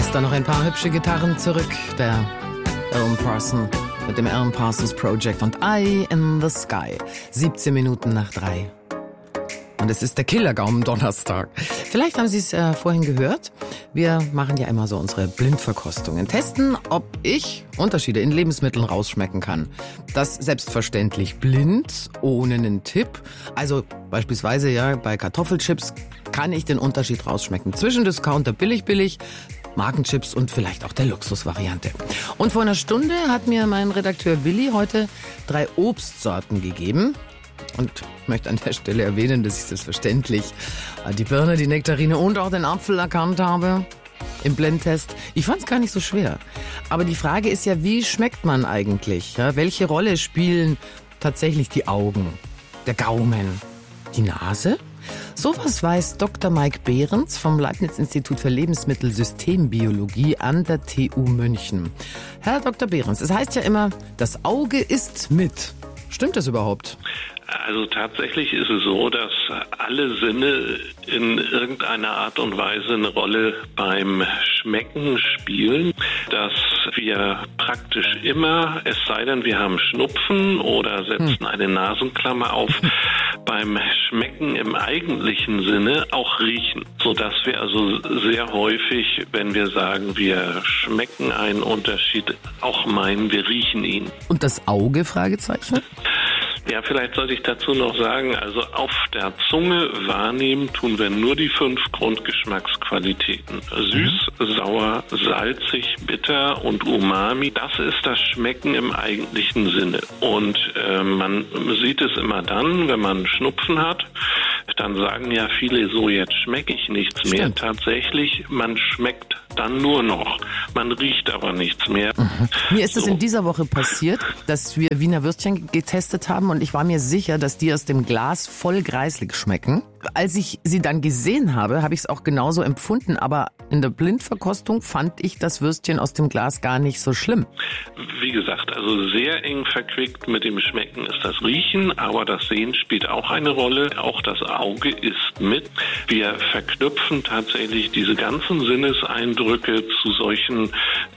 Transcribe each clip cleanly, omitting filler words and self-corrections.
lässt da noch ein paar hübsche Gitarren zurück. Der Alan Parsons mit dem Alan Parsons Project und Eye in the Sky. 17 Minuten nach 3. Und es ist der Killergaumen-Donnerstag. Vielleicht haben Sie es vorhin gehört. Wir machen ja immer so unsere Blindverkostungen. Testen, ob ich Unterschiede in Lebensmitteln rausschmecken kann. Das selbstverständlich blind, ohne einen Tipp. Also beispielsweise ja bei Kartoffelchips kann ich den Unterschied rausschmecken. Zwischen Discounter billig, Markenchips und vielleicht auch der Luxusvariante. Und vor einer Stunde hat mir mein Redakteur Willi heute 3 Obstsorten gegeben. Und ich möchte an der Stelle erwähnen, dass ich selbstverständlich die Birne, die Nektarine und auch den Apfel erkannt habe im Blindtest. Ich fand es gar nicht so schwer. Aber die Frage ist ja, wie schmeckt man eigentlich? Ja, welche Rolle spielen tatsächlich die Augen, der Gaumen, die Nase? Sowas weiß Dr. Mike Behrens vom Leibniz-Institut für Lebensmittelsystembiologie an der TU München. Herr Dr. Behrens, es heißt ja immer, das Auge isst mit. Stimmt das überhaupt? Also tatsächlich ist es so, dass alle Sinne in irgendeiner Art und Weise eine Rolle beim Schmecken spielen, dass wir praktisch immer, es sei denn, wir haben Schnupfen oder setzen eine Nasenklammer auf, beim Schmecken im eigentlichen Sinne auch riechen, sodass wir also sehr häufig, wenn wir sagen, wir schmecken einen Unterschied, auch meinen, wir riechen ihn. Und das Auge, Fragezeichen? Ja, vielleicht sollte ich dazu noch sagen, also auf der Zunge wahrnehmen tun wir nur die 5 Grundgeschmacksqualitäten. Süß, sauer, salzig, bitter und Umami. Das ist das Schmecken im eigentlichen Sinne. Und man sieht es immer dann, wenn man Schnupfen hat, dann sagen ja viele so, jetzt schmecke ich nichts mehr. Stimmt. Tatsächlich, man schmeckt dann nur noch. Man riecht aber nichts mehr. Mir ist es in dieser Woche passiert, dass wir Wiener Würstchen getestet haben und ich war mir sicher, dass die aus dem Glas voll greislig schmecken. Als ich sie dann gesehen habe, habe ich es auch genauso empfunden, aber in der Blindverkostung fand ich das Würstchen aus dem Glas gar nicht so schlimm. Wie gesagt, also sehr eng verquickt mit dem Schmecken ist das Riechen, aber das Sehen spielt auch eine Rolle. Auch das Auge isst mit. Wir verknüpfen tatsächlich diese ganzen Sinneseindrücke zu solchen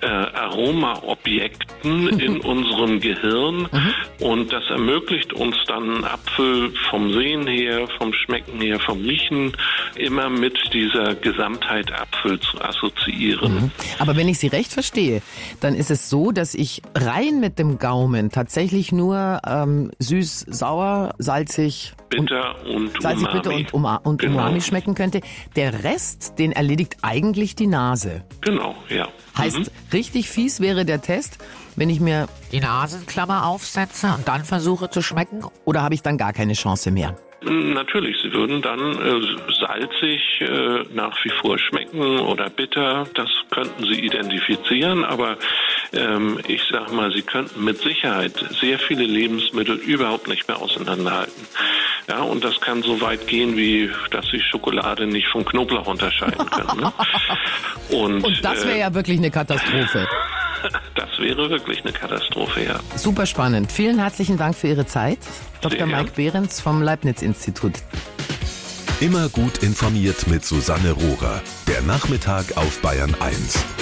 Aromaobjekten in unserem Gehirn und das ermöglicht uns dann einen Apfel vom Sehen her, vom Schmecken her, vom Riechen immer mit dieser Gesamtheit Apfel zu assoziieren. Aber wenn ich Sie recht verstehe, dann ist es so, dass ich rein mit dem Gaumen tatsächlich nur süß, sauer, salzig, bitter und salzig, Umami. bitter und Genau. Umami schmecken könnte. Der Rest, den erledigt eigentlich die Nase. Genau, ja. Heißt, richtig fies wäre der Test, wenn ich mir Die Nasenklammer aufsetze und dann versuche zu schmecken? oder habe ich dann gar keine Chance mehr? Natürlich, sie würden dann salzig nach wie vor schmecken oder bitter, das könnten sie identifizieren, aber ich sag mal, sie könnten mit Sicherheit sehr viele Lebensmittel überhaupt nicht mehr auseinanderhalten. Ja, und das kann so weit gehen, wie dass sie Schokolade nicht von Knoblauch unterscheiden können. Ne? Und das wäre ja wirklich eine Katastrophe. Das wäre wirklich eine Katastrophe, ja. Super spannend. Vielen herzlichen Dank für Ihre Zeit. Dr. Sehr gern. Mike Behrens vom Leibniz-Institut. Immer gut informiert mit Susanne Rohrer. Der Nachmittag auf Bayern 1.